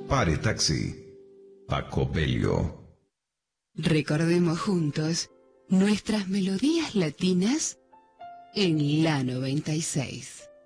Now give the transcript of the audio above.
Pare Taxi, Paco Bello. Recordemos juntos nuestras melodías latinas en la 96.